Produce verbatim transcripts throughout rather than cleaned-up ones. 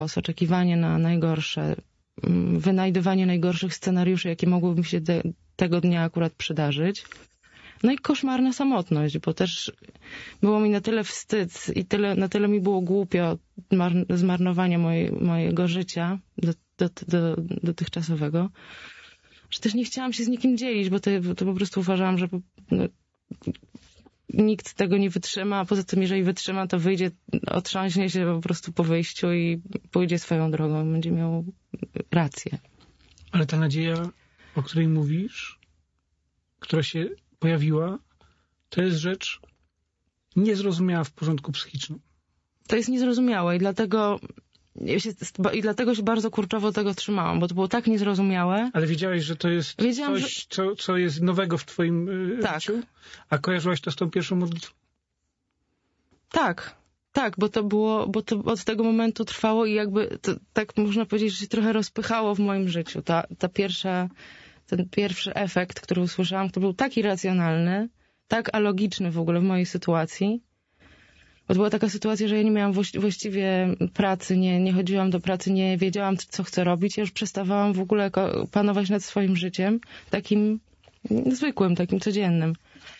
oczekiwanie na najgorsze, wynajdywanie najgorszych scenariuszy, jakie mogłyby mi się te, tego dnia akurat przydarzyć. No i koszmarna samotność, bo też było mi na tyle wstyd i tyle, na tyle mi było głupio zmarnowania moje, mojego życia do, do, do, dotychczasowego, że też nie chciałam się z nikim dzielić, bo to, to po prostu uważałam, że no, nikt tego nie wytrzyma, a poza tym jeżeli wytrzyma, to wyjdzie, otrząśnie się po prostu po wyjściu i pójdzie swoją drogą, będzie miał rację. Ale ta nadzieja, o której mówisz, która się pojawiła, to jest rzecz niezrozumiała w porządku psychicznym. To jest niezrozumiałe i dlatego, ja się, i dlatego się bardzo kurczowo tego trzymałam, bo to było tak niezrozumiałe. Ale wiedziałaś, że to jest Wiedziałam, coś, że... co, co jest nowego w twoim y, tak. życiu? A kojarzyłaś to z tą pierwszą modlitwą? Tak, tak, bo to było, bo to od tego momentu trwało i jakby to, tak można powiedzieć, że się trochę rozpychało w moim życiu. Ta, ta pierwsza, ten pierwszy efekt, który usłyszałam, to był tak irracjonalny, tak alogiczny w ogóle w mojej sytuacji. Bo to była taka sytuacja, że ja nie miałam właściwie pracy, nie, nie chodziłam do pracy, nie wiedziałam, co chcę robić. Ja już przestawałam w ogóle panować nad swoim życiem, takim zwykłym, takim codziennym.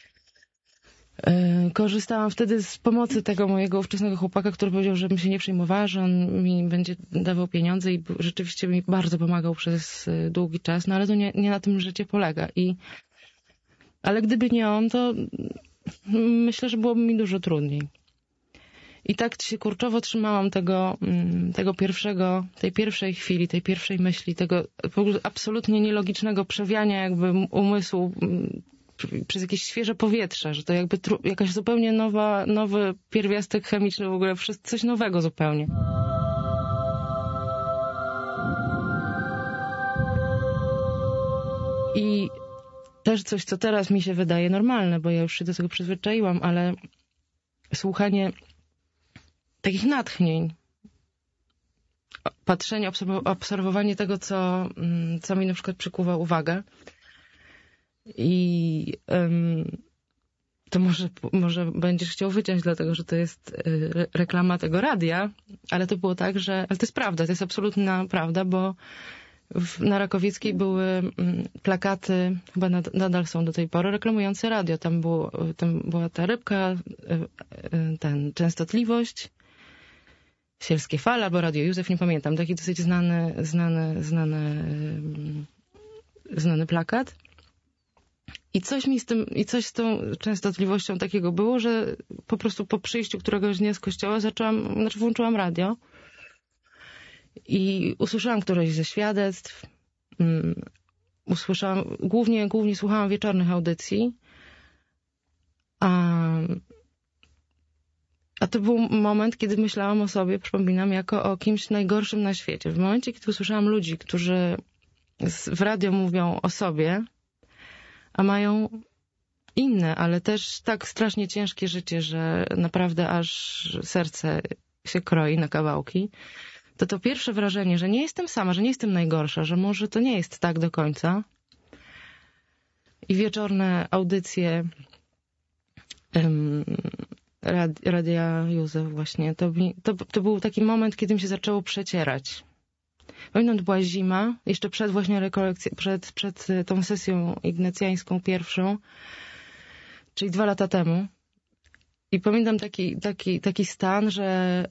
Korzystałam wtedy z pomocy tego mojego ówczesnego chłopaka, który powiedział, żebym się nie przejmowała, że on mi będzie dawał pieniądze i rzeczywiście mi bardzo pomagał przez długi czas, no ale to nie, nie na tym życie polega. I, ale gdyby nie on, to myślę, że byłoby mi dużo trudniej. I tak się kurczowo trzymałam tego, tego pierwszego, tej pierwszej chwili, tej pierwszej myśli, tego absolutnie nielogicznego przewiania jakby umysłu przez jakieś świeże powietrze, że to jakby jakaś zupełnie nowa, nowy pierwiastek chemiczny, w ogóle coś nowego zupełnie. I też coś, co teraz mi się wydaje normalne, bo ja już się do tego przyzwyczaiłam, ale słuchanie takich natchnień, patrzenie, obserwowanie tego, co, co mi na przykład przykuwa uwagę. I um, to może, może będziesz chciał wyciąć, dlatego że to jest re reklama tego radia, ale to było tak, że... Ale to jest prawda, to jest absolutna prawda, bo w, na Rakowieckiej były um, plakaty, chyba nad, nadal są do tej pory, reklamujące radio. Tam, było, tam była ta rybka, ten częstotliwość, Sielskie Fale albo Radio Józef, nie pamiętam. Taki dosyć znany, znany, znany, znany plakat. I coś mi z tym, i coś z tą częstotliwością takiego było, że po prostu po przyjściu któregoś dnia z kościoła zaczęłam, znaczy włączyłam radio i usłyszałam któreś ze świadectw, um, usłyszałam, głównie, głównie słuchałam wieczornych audycji, a, a to był moment, kiedy myślałam o sobie, przypominam, jako o kimś najgorszym na świecie. W momencie, kiedy usłyszałam ludzi, którzy w radio mówią o sobie, a mają inne, ale też tak strasznie ciężkie życie, że naprawdę aż serce się kroi na kawałki, to to pierwsze wrażenie, że nie jestem sama, że nie jestem najgorsza, że może to nie jest tak do końca. I wieczorne audycje um, rad, Radia Józef właśnie, to, to, to był taki moment, kiedy mi się zaczęło przecierać. Pamiętam, to była zima, jeszcze przed właśnie rekolekcją, przed, przed tą sesją ignacjańską pierwszą, czyli dwa lata temu. I pamiętam taki, taki, taki stan, że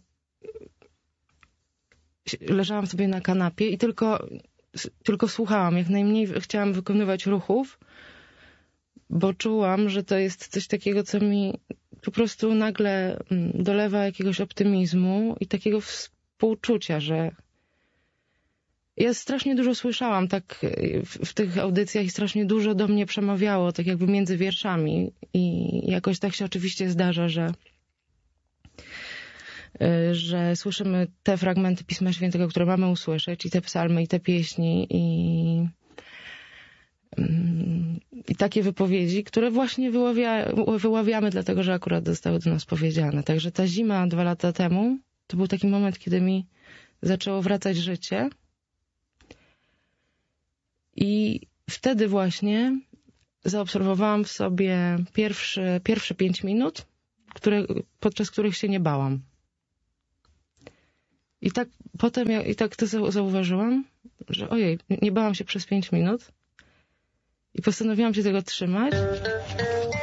leżałam sobie na kanapie i tylko, tylko słuchałam. Jak najmniej chciałam wykonywać ruchów, bo czułam, że to jest coś takiego, co mi po prostu nagle dolewa jakiegoś optymizmu i takiego współczucia, że ja strasznie dużo słyszałam tak w, w tych audycjach i strasznie dużo do mnie przemawiało, tak jakby między wierszami. I jakoś tak się oczywiście zdarza, że, że słyszymy te fragmenty Pisma Świętego, które mamy usłyszeć, i te psalmy, i te pieśni, i, i takie wypowiedzi, które właśnie wyławia, wyławiamy, dlatego że akurat zostały do nas powiedziane. Także ta zima dwa lata temu, to był taki moment, kiedy mi zaczęło wracać życie. I wtedy właśnie zaobserwowałam w sobie pierwsze, pierwsze pięć minut, które, podczas których się nie bałam. I tak potem, ja, i tak to zau- zauważyłam, że ojej, nie bałam się przez pięć minut i postanowiłam się tego trzymać.